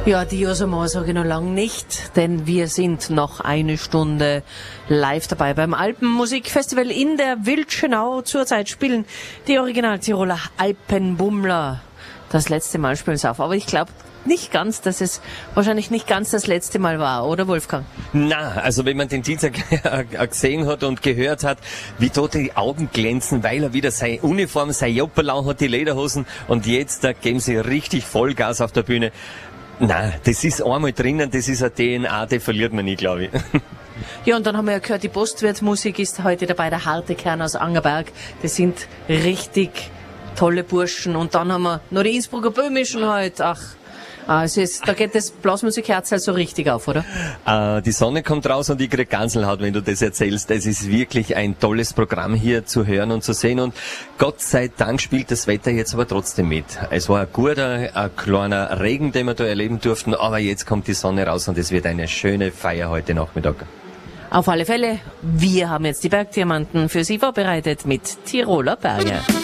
Ja, die Josama sage ich noch lang nicht, denn wir sind noch eine Stunde live dabei beim Alpenmusikfestival in der Wildschönau. Zurzeit spielen die Original-Tiroler Alpenbummler. Das letzte Mal spielen sie auf, aber ich glaube nicht ganz, dass es wahrscheinlich nicht ganz das letzte Mal war, oder Wolfgang? Na, also wenn man den Dienstag gesehen hat und gehört hat, wie dort die Augen glänzen, weil er wieder seine Uniform, sein Jopperlau hat, die Lederhosen, und jetzt da geben sie richtig Vollgas auf der Bühne. Na, das ist einmal drinnen, das ist eine DNA, die verliert man nie, glaube ich. Ja, und dann haben wir ja gehört, die Postwirtsmusik ist heute dabei, der harte Kern aus Angerberg. Das sind richtig tolle Burschen. Und dann haben wir noch die Innsbrucker Böhmischen heute. Ach, da geht das Blasmusikherz halt so richtig auf, oder? Die Sonne kommt raus und ich krieg Ganselhaut, wenn du das erzählst. Es ist wirklich ein tolles Programm hier zu hören und zu sehen, und Gott sei Dank spielt das Wetter jetzt aber trotzdem mit. Es war ein kleiner Regen, den wir da erleben durften, aber jetzt kommt die Sonne raus und es wird eine schöne Feier heute Nachmittag. Auf alle Fälle, wir haben jetzt die Bergdiamanten für Sie vorbereitet mit Tiroler Berge.